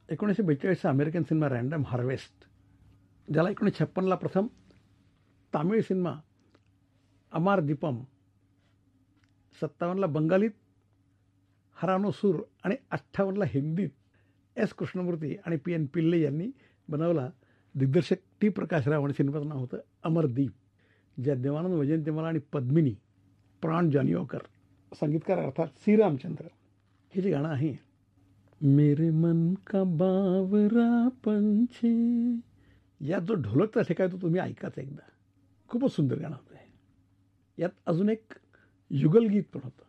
1942चा American cinema random harvest, ज्याला 1956ला प्रथम Tamil cinema अमार दीपम, 57ला बंगालीत हरानो सूर आणि 58ला हिंदीत एस कृष्णमूर्ती आणि पी एन पिल्ले यांनी बनवला. दिग्दर्शक टी प्रकाशराव आणि सिनेमाचं नाव होतं अमरदीप, ज्यात देवानंद वैजयंतीमाला आणि पद्मिनी, प्राण जानियोकर, संगीतकार अर्थात सी रामचंद्र. हे जे गाणं आहे, मेरे मन का बावरा पंछी, यात जो ढोलकचा ठेका आहे तो तुम्ही ऐकाच एकदा. खूपच सुंदर गाणं होतं. यात अजून एक युगलगीत पण होतं.